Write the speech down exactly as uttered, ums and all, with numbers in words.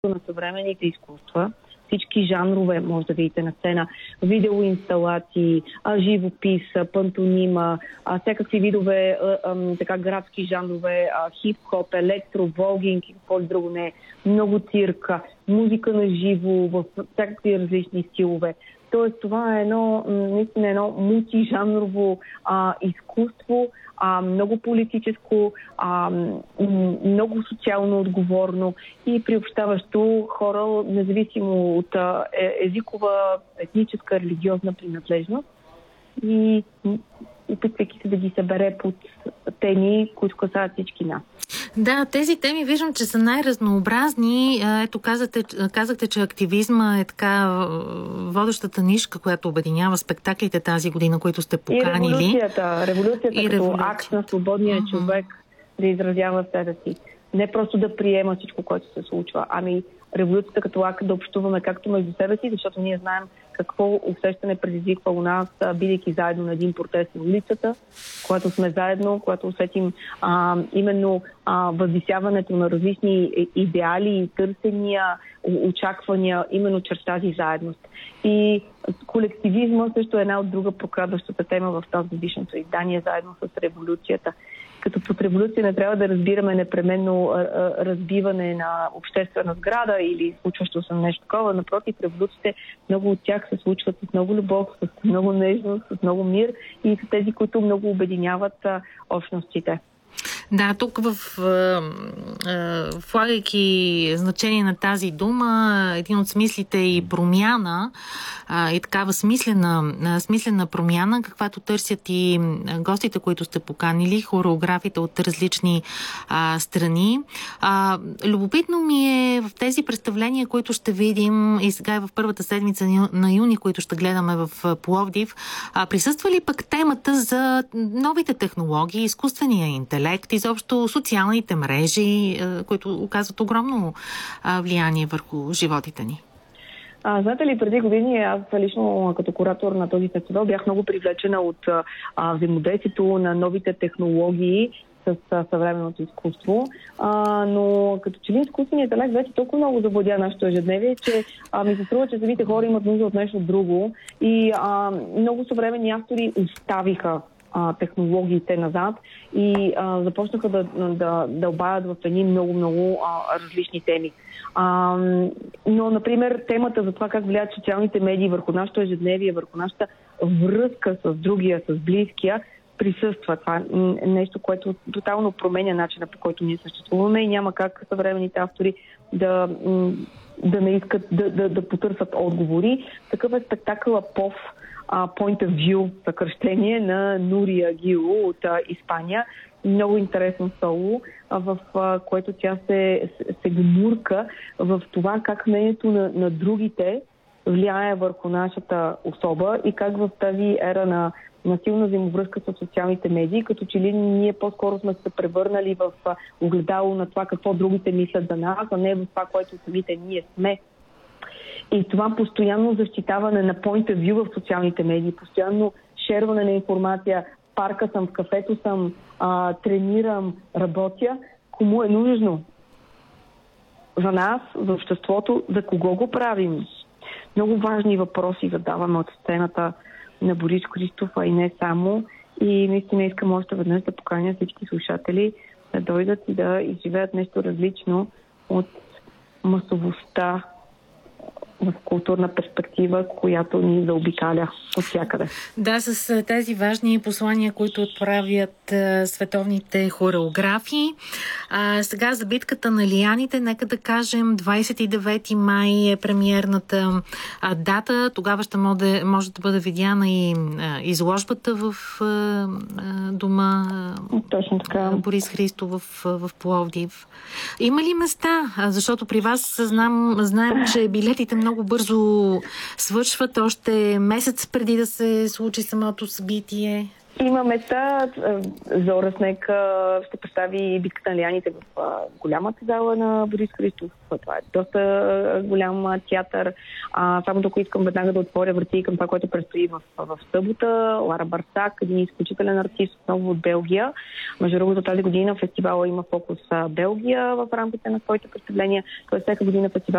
на съвременните изкуства. Всички жанрове може да видите на сцена. Видеоинсталации, живопис, пантонима, всякакви видове а, така, градски жанрове, хип-хоп, електро, волгинг и какво ли друго не е. Много цирка, музика на живо, в всякакви различни стилове. Тоест това е едно, наистина едно мултижанрово а, изкуство, а, много политическо, а, много социално отговорно и приобщаващо хора, независимо от а, езикова, етническа, религиозна принадлежност. И опитвайки се да ги събере под теми, които касаят всички нас. Да, тези теми виждам, че са най-разнообразни. Ето, казахте, казахте, че активизма е така водещата нишка, която обединява спектаклите тази година, които сте поканили. И революцията. Революцията и като революция. Акт на свободния uh-huh. човек да изразява себе си. Не просто да приема всичко, което се случва, ами революцията като акт да общуваме както между себе си, защото ние знаем какво усещане предизвиква у нас, бидейки заедно на един протест на улицата, когато сме заедно, когато усетим а, именно а, възвисяването на различни идеали, търсения, очаквания, именно чрез тази заедност. И колективизма също е една от друга прокрадващата тема в тази годишното издание, заедно с революцията. Като под революция не трябва да разбираме непременно а, а, разбиване на обществена сграда или случващо се нещо такова. Напротив, революциите, много от тях се случват с много любов, с много нежност, с много мир и са тези, които много обединяват а, общностите. Да, тук в влагайки значение на тази дума, един от смислите и промяна, и такава смислена, смислена промяна, каквато търсят и гостите, които сте поканили, хореографите от различни а, страни. А, любопитно ми е в тези представления, които ще видим и сега е в първата седмица на юни, които ще гледаме в Пловдив, а, присъства ли пък темата за новите технологии, изкуствения интелект, изобщо социалните мрежи, които оказват огромно влияние върху животите ни? А, знаете ли, преди години аз лично като куратор на този фестивал бях много привлечена от а, взаимодействието на новите технологии с а, съвременното изкуство, а, но като че ли изкуственият интелект вече толкова много завладя нашето ежедневие, че а, ми се струва, че самите хора имат нужда от нещо друго и а, много съвременни автори оставиха технологиите назад и а, започнаха да, да, да обаят в едни много-много различни теми. А, но, например, темата за това как влияят социалните медии върху нашето ежедневие, върху нашата връзка с другия, с близкия, присъства. Това е нещо, което тотално променя начина, по който ние съществуваме и няма как съвременните автори да, да не искат да, да, да потърсят отговори. Такъв е спектакъл Пов, Point of View, съкръщение на Нурия Гило от а, Испания. Много интересно соло, а, в а, което тя се, се гмурка в това как мнението на, на другите влияе върху нашата особа и как в тази ера на, на силна взаимовръзка с социалните медии, като че ли ние по-скоро сме се превърнали в а, огледало на това какво другите мислят за нас, а не в това, което самите ние сме. И това постоянно защитаване на point of view в социалните медии, постоянно шерване на информация, в парка съм, в кафето съм, а, тренирам, работя, кому е нужно? За нас, за обществото, за кого го правим? Много важни въпроси задаваме от сцената на Борис Христов, а и не само. И наистина искам още веднъж да поканя всички слушатели да дойдат и да изживеят нещо различно от масовостта в културна перспектива, която ни заобикаля от всякъде. Да, с тези важни послания, които отправят а, световните хореографи. А, сега за битката на лияните, нека да кажем двадесет и девети май е премиерната а, дата. Тогава ще може, може да бъде видяна и а, изложбата в а, дома Точно така. Борис Христов в, в Пловдив. Има ли места? А, защото при вас знам, знаем, че билетите много много бързо свършват, още месец преди да се случи самото събитие. Има места. Зора Снег ще представи битката на лияните в голямата зала на Борис Христов. Това е доста голям театър. А, само тук искам веднага да отворя врати към това, което предстои в, в събота. Лара Барсак, един изключителен артист отново от Белгия. Между другото, тази година фестивала има фокус Белгия в рамките на своите представления. Тоест всяка година фестивал